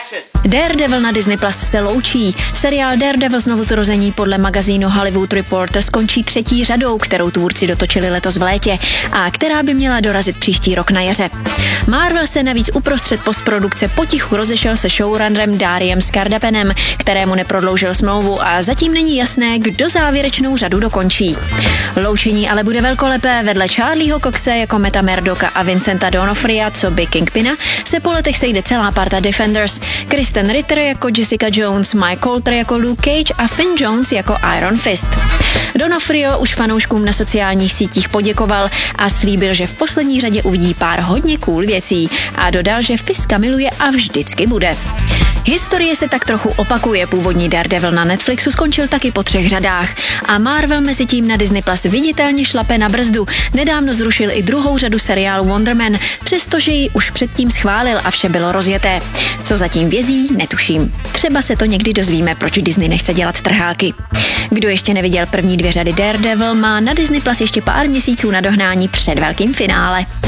Daredevil na Disney Plus se loučí. Seriál Daredevil znovuzrození podle magazínu Hollywood Reporter skončí 3. řadou, kterou tvůrci dotočili letos v létě a která by měla dorazit příští rok na jaře. Marvel se navíc uprostřed postprodukce potichu rozešel se showrunnerem Dariem Skardapenem, kterému neprodloužil smlouvu a zatím není jasné, kdo závěrečnou řadu dokončí. Loučení ale bude velkolepé. Vedle Charlieho Coxe jako Meta Murdocha a Vincenta D'Onofria co by Kingpina se po letech sejde celá parta Defenders. Kristen Ritter jako Jessica Jones, Mike Colter jako Luke Cage a Finn Jones jako Iron Fist. D'Onofrio už fanouškům na sociálních sítích poděkoval a slíbil, že v poslední řadě uvidí pár hodně cool věcí a dodal, že Fiska miluje a vždycky bude. Historie se tak trochu opakuje. Původní Daredevil na Netflixu skončil taky po 3 řadách a Marvel mezi tím na Disney Plus viditelně šlape na brzdu. Nedávno zrušil i 2. řadu seriálu Wonder Man, přestože ji už předtím schválil a vše bylo rozjeté. Co zatím vězí, netuším. Třeba se to někdy dozvíme, proč Disney nechce dělat trháky. Kdo ještě neviděl první 2 řady Daredevil, má na Disney Plus ještě pár měsíců na dohnání před velkým finále.